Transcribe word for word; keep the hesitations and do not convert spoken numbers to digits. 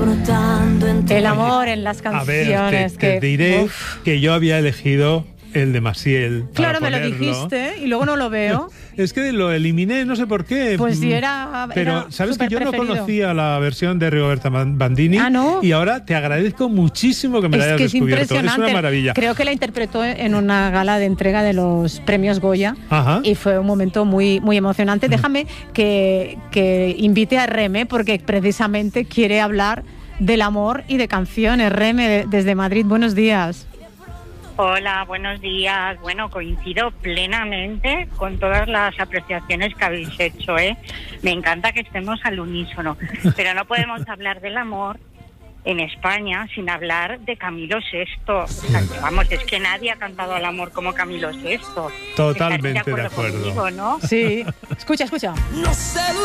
El amor en las canciones. A ver, te, que, te diré uf. que yo había elegido el de Maciel. Claro, me ponerlo. lo dijiste y luego no lo veo. Es que lo eliminé, no sé por qué. Pues sí, era. Pero era sabes que yo no superpreferido. conocía la versión de Rigoberta Bandini. Ah, ¿no? Y ahora te agradezco muchísimo que me la Es hayas que es descubierto. impresionante. Es una maravilla. Creo que la interpretó en una gala de entrega de los premios Goya. Ajá. Y fue un momento muy, muy emocionante. Mm. Déjame que, que invite a Reme, porque precisamente quiere hablar del amor y de canciones. Reme, de, desde Madrid, buenos días. Hola, buenos días. Bueno, coincido plenamente con todas las apreciaciones que habéis hecho, ¿eh? Me encanta que estemos al unísono, pero no podemos hablar del amor en España sin hablar de Camilo sexto. O sea, vamos, es que nadie ha cantado al amor como Camilo sexto. Totalmente Estaréis de acuerdo. conmigo, ¿no? Sí, escucha, escucha. No sé